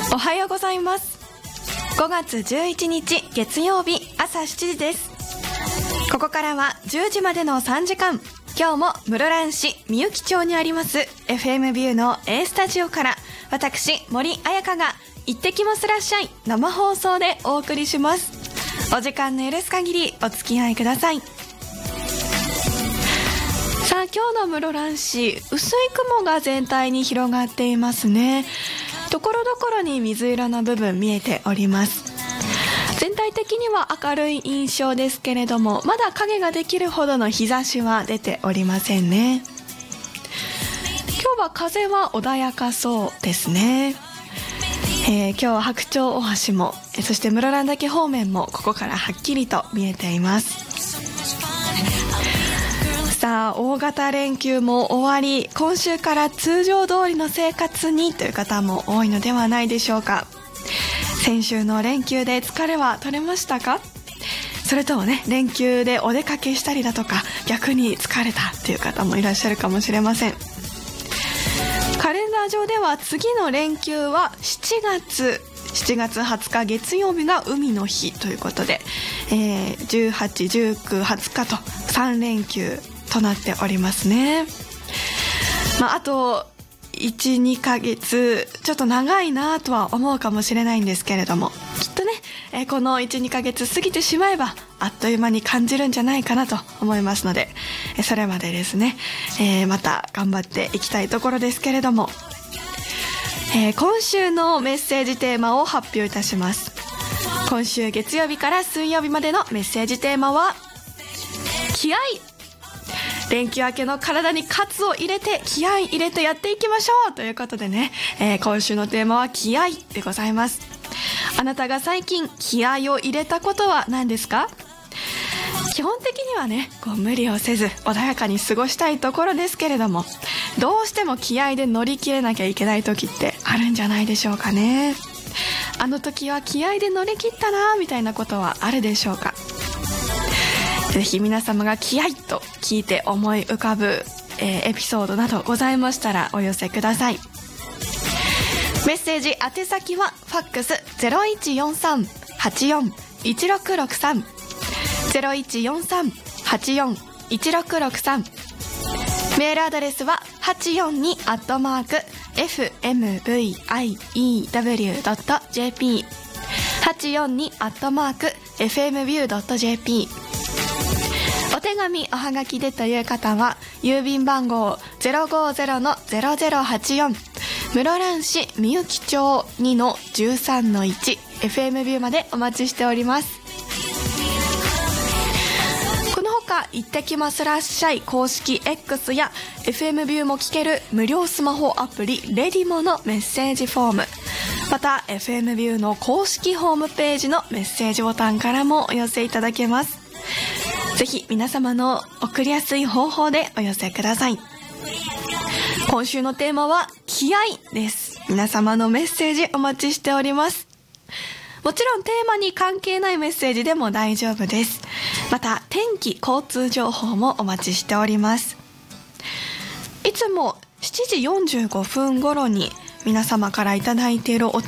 おはようございます。5月11日月曜日朝7時です。ここからは10時までの3時間、今日も室蘭市みゆき町にあります FM ビューの A スタジオから私森彩香が行ってきますらっしゃい生放送でお送りします。お時間の許す限りお付き合いください。さあ、今日の室蘭市、薄い雲が全体に広がっていますね。ところどころに水色の部分見えております。全体的には明るい印象ですけれども、まだ影ができるほどの日差しは出ておりませんね。今日は風は穏やかそうですね。今日は白鳥大橋も、そして室蘭岳方面もここからはっきりと見えています。さあ、大型連休も終わり、今週から通常通りの生活にという方も多いのではないでしょうか。先週の連休で疲れは取れましたか？それともね、連休でお出かけしたりだとか、逆に疲れたっていう方もいらっしゃるかもしれません。カレンダー上では次の連休は7月20日月曜日が海の日ということで、18、19、20日と3連休となっておりますね。あと 1,2 ヶ月ちょっと長いなとは思うかもしれないんですけれども、きっとね、この 1,2 ヶ月過ぎてしまえばあっという間に感じるんじゃないかなと思いますので、それまでですね、また頑張っていきたいところですけれども、今週のメッセージテーマを発表いたします。今週月曜日から水曜日までのメッセージテーマは気合。連休明けの体に喝を入れて気合い入れてやっていきましょうということでね、今週のテーマは気合でございます。あなたが最近気合を入れたことは何ですか？基本的にはね、無理をせず穏やかに過ごしたいところですけれども、どうしても気合で乗り切れなきゃいけない時ってあるんじゃないでしょうかね。あの時は気合で乗り切ったなみたいなことはあるでしょうか。ぜひ皆様が気合と聞いて思い浮かぶ、エピソードなどございましたらお寄せください。メッセージ宛先はファックス 0143-84-1663 0143-84-1663、メールアドレスは842@fmview.jp 842@fmview.jp。お手紙おはがきでという方は郵便番号 050-0084 室蘭市みゆき町 2-13-1 FM ビューまでお待ちしております。このほか行ってきますらっしゃい公式 X や FM ビューも聞ける無料スマホアプリレディモのメッセージフォーム、また FM ビューの公式ホームページのメッセージボタンからもお寄せいただけます。ぜひ皆様の送りやすい方法でお寄せください。今週のテーマは気合です。皆様のメッセージお待ちしております。もちろんテーマに関係ないメッセージでも大丈夫です。また天気交通情報もお待ちしております。いつも7時45分頃に皆様からいただいているお